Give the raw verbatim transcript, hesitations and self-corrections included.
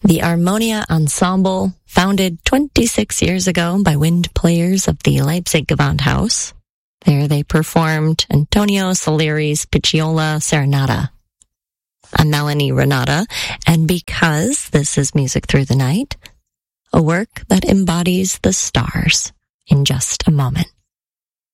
The Armonia Ensemble, founded twenty-six years ago by wind players of the Leipzig Gewandhaus. There they performed Antonio Salieri's Picciola Serenata. I'm Melanie Renata, and because this is Music Through the Night, a work that embodies the stars in just a moment.